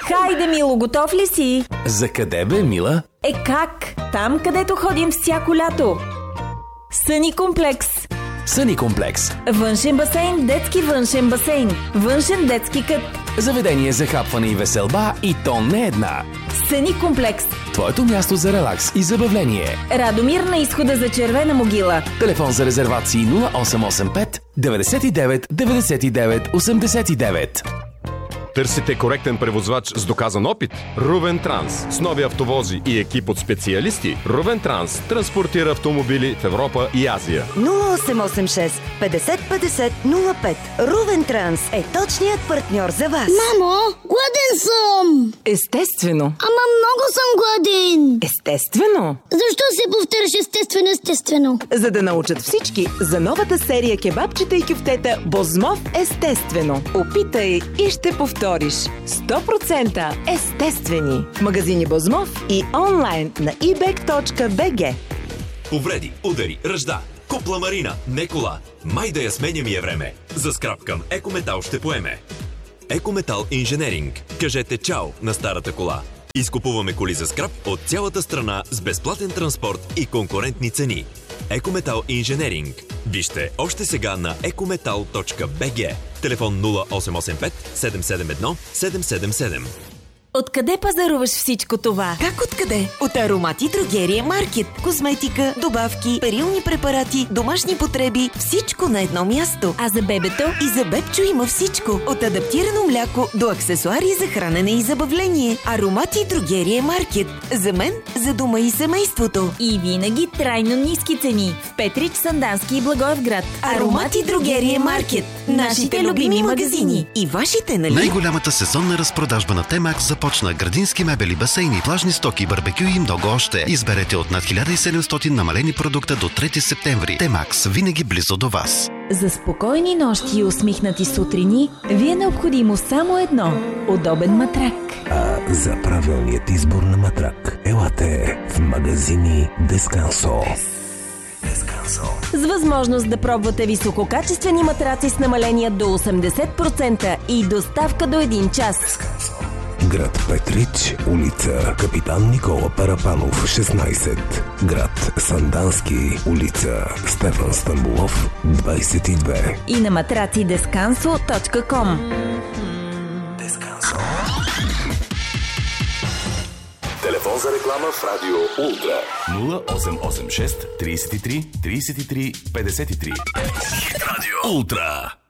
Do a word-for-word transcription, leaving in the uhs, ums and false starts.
Хайде, Мило, готов ли си? За къде бе, Мила? Е как? Там, където ходим всяко лято. Съни комплекс. Съни комплекс. Външен басейн, детски външен басейн. Външен детски кът. Заведение за хапване и веселба, и то не една. Съни комплекс. Твоето място за релакс и забавление. Радомир на изхода за Червена могила. Телефон за резервации нула осем осем пет деветдесет и девет деветдесет и девет осемдесет и девет. Търсите коректен превозвач с доказан опит? Рувен Транс. С нови автовози и екип от специалисти, Рувен Транс транспортира автомобили в Европа и Азия. нула осем осем шест петдесет петдесет нула пет. Рувен Транс е точният партньор за вас. Мамо, гладен съм! Естествено. Ама много съм гладен! Естествено. Защо се повтаряш естествено, естествено? За да научат всички за новата серия кебабчета и кюфтета Бозмов естествено. Опитай и ще повториш. сто процента естествени. В магазини Бозмов и онлайн на и бек точка би джи. Увреди, удари, ръжда. Купла Марина, не кола. Май да я сменя ми е време. За скрап към Екометал ще поеме. Екометал Инженеринг. Кажете чао на старата кола. Изкупуваме коли за скрап от цялата страна с безплатен транспорт и конкурентни цени. Екометал Инженеринг. Вижте още сега на екометал точка би джи. Телефон нула осем осем пет седем седем едно седем седем седем. Откъде пазаруваш всичко това? Как откъде? От Аромати Дрогерия Маркет. Козметика, добавки, перилни препарати, домашни потреби, всичко на едно място. А за бебето? И за бебчо има всичко. От адаптирано мляко до аксесуари за хранене и забавление. Аромати Дрогерия Маркет. За мен, за дома и семейството. И винаги трайно ниски цени. В Петрич, Сандански и Благоевград. Аромати Дрогерия Маркет. Нашите любими магазини. И вашите, нали? Най-голямата сезонна разпродажба на Темакс започна. Градински мебели, басейни, плажни стоки, барбекю и много още. Изберете от над хиляда и седемстотин намалени продукта до трети септември. Темакс, винаги близо до вас. За спокойни нощи и усмихнати сутрини ви е необходимо само едно – удобен матрак. А за правилният избор на матрак елате в магазини Дескансо. С възможност да пробвате висококачествени матраци с намаления до осемдесет процента и доставка до един час. Град Петрич, улица Капитан Никола Парапанов, шестнайсет. Град Сандански, улица Стефан Стамбулов, двайсет и две. И на матраци дескансо точка ком. Дескансо. Телефон за реклама в Радио Ултра. нула осем осем шест трийсет и три трийсет и три петдесет и три. Радио Ултра.